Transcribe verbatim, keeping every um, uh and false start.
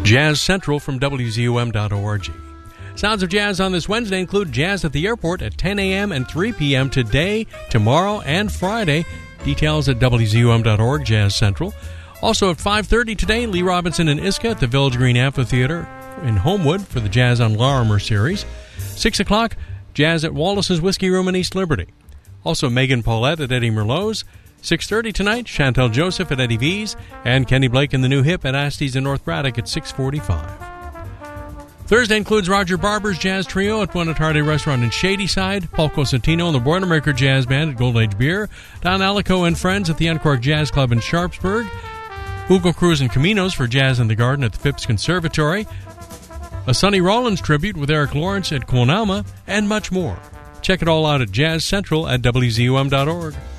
Jazz Central from W Z U M dot org. Sounds of Jazz on this Wednesday include Jazz at the Airport at ten a.m. and three p.m. today, tomorrow, and Friday. Details at W Z U M dot org, Jazz Central. Also at five thirty today, Lee Robinson and Iska at the Village Green Amphitheater in Homewood for the Jazz on Larimer series. six o'clock, Jazz at Wallace's Whiskey Room in East Liberty. Also Megan Paulette at Eddie Merlot's. six thirty tonight, Chantel Joseph at Eddie V's, and Kenny Blake and the New Hip at Astee's in North Braddock at six forty-five. Thursday includes Roger Barber's Jazz Trio at Buena Tarde Restaurant in Shadyside, Paul Cosentino and the Boilermaker Jazz Band at Gold Age Beer, Don Alico and Friends at the Uncork Jazz Club in Sharpsburg, Hugo Cruz and Caminos for Jazz in the Garden at the Phipps Conservatory, a Sonny Rollins tribute with Eric Lawrence at Quonalma, and much more. Check it all out at Jazz Central at W Z U M dot org.